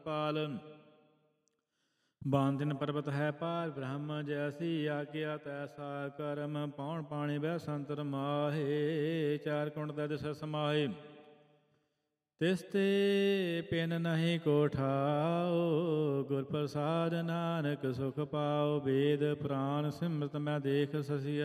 ਪਾਲ। ਬਾਂਧਨ ਪਰਬਤ ਹੈ ਪਾਰ ਬ੍ਰਹਮ, ਜੈਸੀ ਆਗਿਆ ਤੈਸਾ ਕਰਮ। ਪੌਣ ਪਾਣੀ ਬਹਿ ਸੰਤਰ ਮਾਹੇ, ਚਾਰ ਕੁੰਡ ਤਜ ਸਸ ਸਮਾਹੇ। ਤਿਸ ਤੇ ਪਿਨ ਨਹੀਂ ਕੋ ਠਾਓ, ਗੁਰ ਪ੍ਰਸਾਦ ਨਾਨਕ ਸੁਖ ਪਾਓ। ਵੇਦ ਪੁਰਾਨ ਸਿਮਰਤ ਮੈਂ ਦੇਖ ਸਸੀਆ,